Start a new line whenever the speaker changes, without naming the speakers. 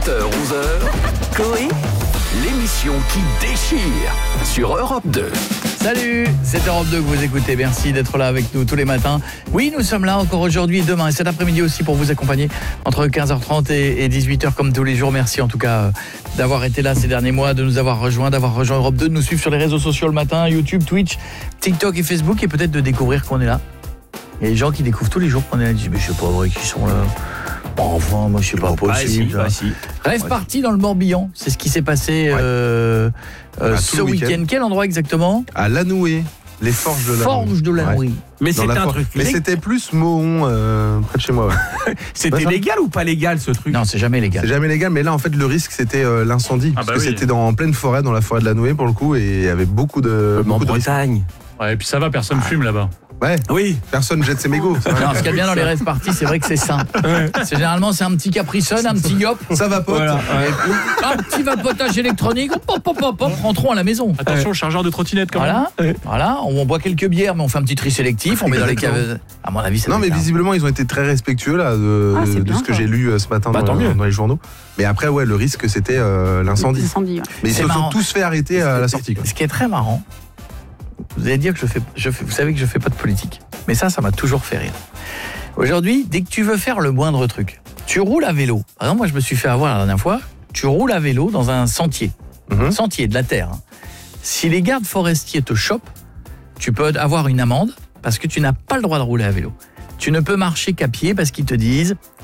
7h-11h,
Coé,
l'émission qui déchire sur Europe 2.
Salut, c'est Europe 2 que vous écoutez, merci d'être là avec nous tous les matins. Oui, nous sommes là encore aujourd'hui et demain et cet après-midi aussi pour vous accompagner entre 15h30 et 18h comme tous les jours. Merci en tout cas d'avoir été là ces derniers mois, de nous avoir rejoints, d'avoir rejoint Europe 2, de nous suivre sur les réseaux sociaux le matin, YouTube, Twitch, TikTok et Facebook et peut-être de découvrir qu'on est là. Il y a des gens qui découvrent tous les jours qu'on est là, ils disent mais je sais pas vrai qui sont là. Enfin, moi je sais pas possible. Rêve parti dans le Morbihan, c'est ce qui s'est passé ce week-end. Quel endroit exactement ?
À Lanoué, les forges de Lanoué.
Forges de Lanoué.
Ouais.
Mais c'était un truc.
Mais c'était plus Mohon, près de chez moi. Ouais.
C'était légal ou pas légal ce truc ?
Non, c'est jamais légal.
C'est jamais légal, mais là en fait le risque c'était l'incendie. Parce que c'était en pleine forêt, dans la forêt de Lanoué pour le coup, et il y avait beaucoup de
Bretagne.
Ouais, et puis ça va, personne fume là-bas.
Ouais.
Oui.
Personne jette ses mégots.
Non, ce qu'il y a bien dans les rêves parties, c'est vrai que c'est sain. Généralement, c'est un petit capricone, un petit yop.
Ça vapote.
Voilà.
Un petit vapotage électronique. Hop, rentrons à la maison.
Attention, chargeur de trottinette quand même.
Voilà, on boit quelques bières, mais on fait un petit tri sélectif, on met dans les caves. À mon avis, c'est
non, mais visiblement, ils ont été très respectueux là de ce que j'ai lu ce matin dans les journaux. Mais après, ouais, le risque, c'était l'incendie.
L'incendie, ouais.
Mais ils se sont tous fait arrêter à la sortie.
Ce qui est très marrant, vous allez dire que vous savez que je fais pas de politique. Mais ça m'a toujours fait rire. Aujourd'hui, dès que tu veux faire le moindre truc, tu roules à vélo. Par exemple, moi, je me suis fait avoir la dernière fois. Tu roules à vélo dans un sentier. Sentier de la terre. Si les gardes forestiers te chopent, tu peux avoir une amende parce que tu n'as pas le droit de rouler à vélo. Tu ne peux marcher qu'à pied parce qu'ils te disent